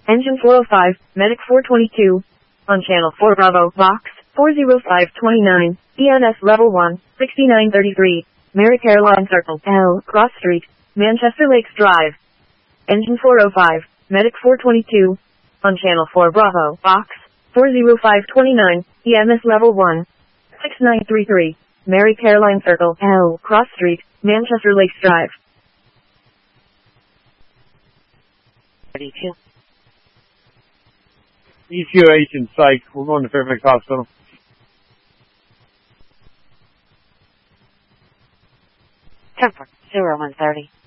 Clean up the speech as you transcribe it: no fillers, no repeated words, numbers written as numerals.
Engine 405, Medic 422. On Channel 4 Bravo, Box 40529, EMS Level 1, 6933, Mary Caroline Circle, L, Cross Street, Manchester Lakes Drive. Engine 405, Medic 422. On Channel 4 Bravo, Box 40529, EMS Level 1, 6933, Mary Caroline Circle, L, Cross Street, Manchester Lakes Drive. 32. EQH in psych. We're going to Fairfax Hospital. 10-4, 0130.